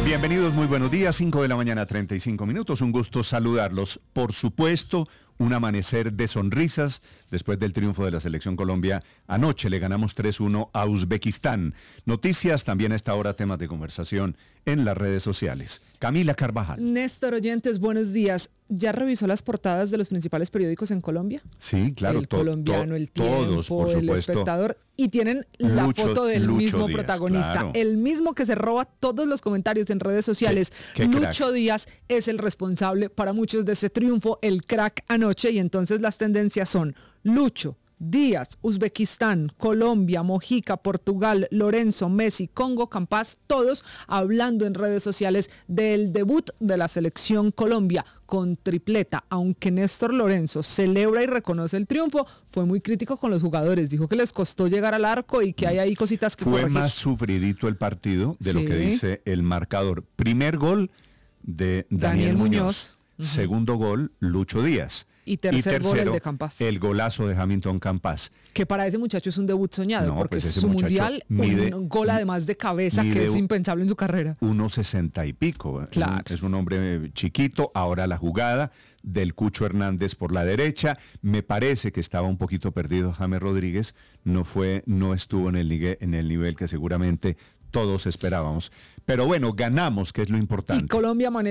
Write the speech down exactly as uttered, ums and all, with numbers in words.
Bienvenidos, muy buenos días, cinco de la mañana, treinta y cinco minutos, un gusto saludarlos. Por supuesto, un amanecer de sonrisas después del triunfo de la Selección Colombia. Anoche le ganamos tres uno a Uzbekistán. Noticias, también a esta hora temas de conversación en las redes sociales. Camila Carvajal. Néstor Oyentes, buenos días. ¿Ya revisó las portadas de los principales periódicos en Colombia? Sí, claro. El to, Colombiano, to, El Tiempo, todos, por El supuesto. Espectador, y tienen la Lucho, foto del Lucho mismo Díaz, protagonista, claro. el mismo que se roba todos los comentarios en redes sociales. Qué, qué Lucho crack. Díaz es el responsable para muchos de ese triunfo, el crack anoche, y entonces las tendencias son Lucho, Díaz, Uzbekistán, Colombia, Mojica, Portugal, Lorenzo, Messi, Congo, Campas, todos hablando en redes sociales del debut de la Selección Colombia con tripleta. Aunque Néstor Lorenzo celebra y reconoce el triunfo, fue muy crítico con los jugadores. Dijo que les costó llegar al arco y que hay ahí cositas que Fue corregir. más sufridito el partido de Sí. lo que dice el marcador. Primer gol de Daniel, Daniel Muñoz. Muñoz. Uh-huh. Segundo gol, Lucho Díaz. Y tercer gol, el de Campas. El golazo de Hamilton Campas. Que para ese muchacho es un debut soñado, No, porque pues es ese su muchacho mundial, mide- un gol además de cabeza, mide que es un- impensable en su carrera. uno sesenta y pico. Claro. Es un, es un hombre chiquito. Ahora la jugada del Cucho Hernández por la derecha. Me parece que estaba un poquito perdido James Rodríguez. No fue, no estuvo en el, nive- en el nivel que seguramente todos esperábamos. Pero bueno, ganamos, que es lo importante. Y Colombia amanece